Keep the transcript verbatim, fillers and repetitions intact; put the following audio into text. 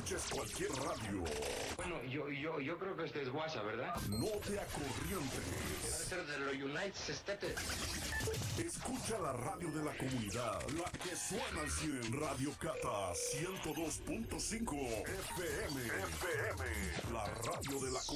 escuches cualquier radio. Bueno, yo, yo, yo creo que este es guasa, ¿verdad? No te acorrientes. Debe ser de los United States. Escucha la radio de la comunidad, la que suena al cien. Radio Cata ciento dos punto cinco F M. F M. La radio de la comunidad.